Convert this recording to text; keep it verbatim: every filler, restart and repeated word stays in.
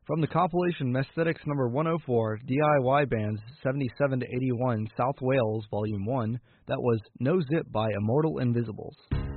From the compilation Mesthetics number one oh four, D I Y Bands seventy-seven to eighty-one, South Wales, Volume one, that was No Zip by Immortal Invisibles.